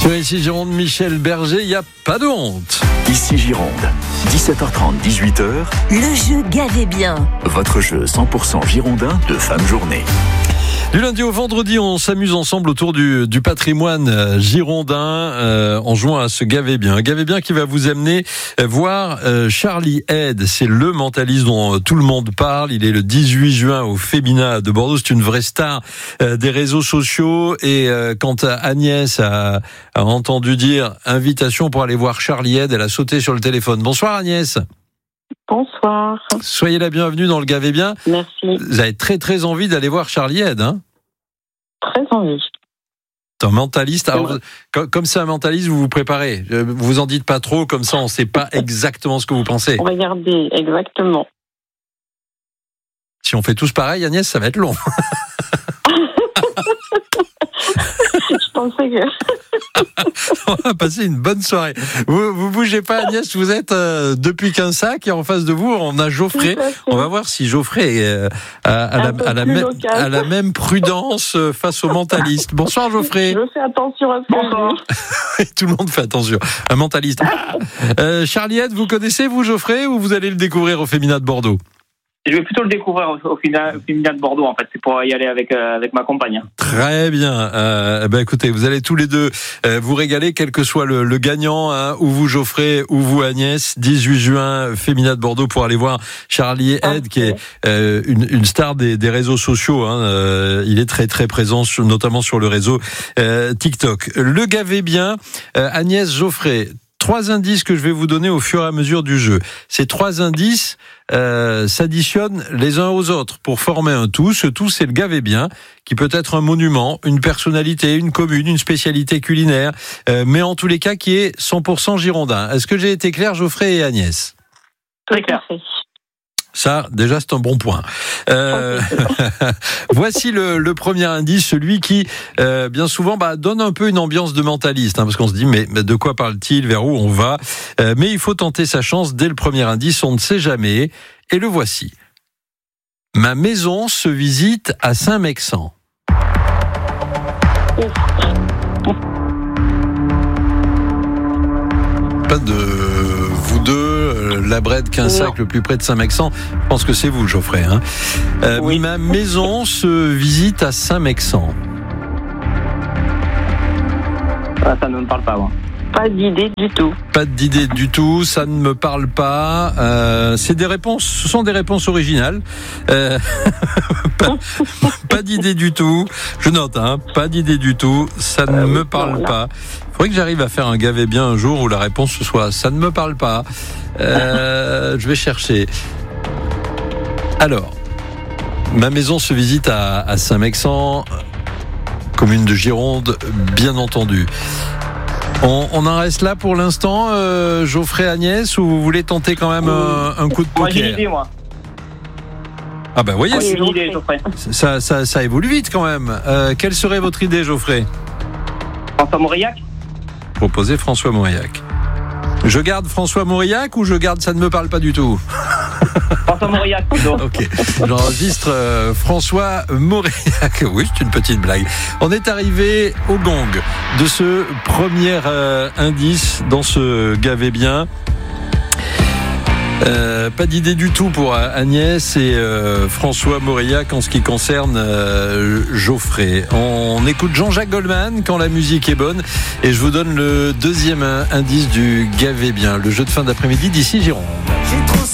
Ici Gironde, Michel Berger, il n'y a pas de honte. Ici Gironde, 17h30, 18h. Le jeu Gavez bien. Votre jeu 100% girondin de fin de journée. Du lundi au vendredi, on s'amuse ensemble autour du patrimoine girondin en jouant à ce Gavez bien. Un Gavez bien qui va vous amener voir Charlie Head. C'est le mentaliste dont tout le monde parle. Il est le 18 juin au Fémina de Bordeaux. C'est une vraie star des réseaux sociaux. Et quand Agnès a entendu dire invitation pour aller voir Charlie Head, elle a sauté sur le téléphone. Bonsoir Agnès. Bonsoir. Soyez la bienvenue dans le Gavez bien. Merci. Vous avez très très envie d'aller voir Charlie Head, hein? Très envie. C'est un mentaliste. Alors, comme c'est un mentaliste, vous vous préparez. Vous en dites pas trop, comme ça on ne sait pas exactement ce que vous pensez. Regardez, exactement. Si on fait tous pareil, Agnès, ça va être long. Je pensais que... On va passer une bonne soirée. Vous bougez pas, Agnès, vous êtes depuis qu'un sac et en face de vous, on a Geoffrey. On va voir si Geoffrey a la même prudence face au mentaliste. Bonsoir Geoffrey. Je fais attention à ce que je dis. Tout le monde fait attention. Un mentaliste. Charlie Head, vous connaissez vous Geoffrey ou vous allez le découvrir au Fémina de Bordeaux? Je vais plutôt le découvrir au Fémina de Bordeaux, en fait. C'est pour y aller avec ma compagne. Très bien. Écoutez, vous allez tous les deux vous régaler, quel que soit le gagnant, hein, ou vous Geoffrey, ou vous Agnès. 18 juin, Fémina de Bordeaux pour aller voir Charlie Head, qui est une star des réseaux sociaux. Hein. Il est très très présent, notamment sur le réseau TikTok. Le Gavez bien, Agnès, Geoffrey. 3 indices que je vais vous donner au fur et à mesure du jeu. Ces 3 indices s'additionnent les uns aux autres pour former un tout. Ce tout, c'est le Gavez bien, qui peut être un monument, une personnalité, une commune, une spécialité culinaire, mais en tous les cas qui est 100% girondin. Est-ce que j'ai été clair, Geoffrey et Agnès? Très clair. Ça, déjà, c'est un bon point. Voici le premier indice, celui qui, bien souvent, donne un peu une ambiance de mentaliste, hein, parce qu'on se dit, mais de quoi parle-t-il, vers où on va? Mais il faut tenter sa chance dès le premier indice, on ne sait jamais. Et le voici. Ma maison se visite à Saint-Mexan. Pas de vous deux, la Brède Quinsac le plus près de Saint-Mexan. Je pense que c'est vous, Geoffrey. Hein. Oui. Ma maison se visite à Saint-Mexan. Ça ne me parle pas, moi. Pas d'idée du tout. Pas d'idée du tout, ça ne me parle pas. C'est des réponses, ce sont des réponses originales. Pas d'idée du tout. Je note, hein, pas d'idée du tout. Ça ne me parle pas. Il faudrait que j'arrive à faire un Gavez bien un jour où la réponse ce soit ça ne me parle pas. Je vais chercher. Alors, ma maison se visite à Saint-Mexan, commune de Gironde, bien entendu. On en reste là pour l'instant, Geoffrey, Agnès, ou vous voulez tenter quand même un coup de poker? Moi, j'ai une idée, moi. Ah ben voyez, J'ai une idée, Geoffrey. ça évolue vite quand même. Quelle serait votre idée, Geoffrey? François Mauriac. Proposez François Mauriac. Je garde François Mauriac ou je garde ça ne me parle pas du tout? François Mauriac, plutôt. Ok, j'enregistre François Mauriac. Oui, c'est une petite blague. On est arrivé au gong de ce premier indice dans ce Gavez bien. Pas d'idée du tout pour Agnès et François Mauriac en ce qui concerne Geoffrey. On écoute Jean-Jacques Goldman quand la musique est bonne et je vous donne le deuxième indice du Gavez bien, le jeu de fin d'après-midi d'ici Gironde.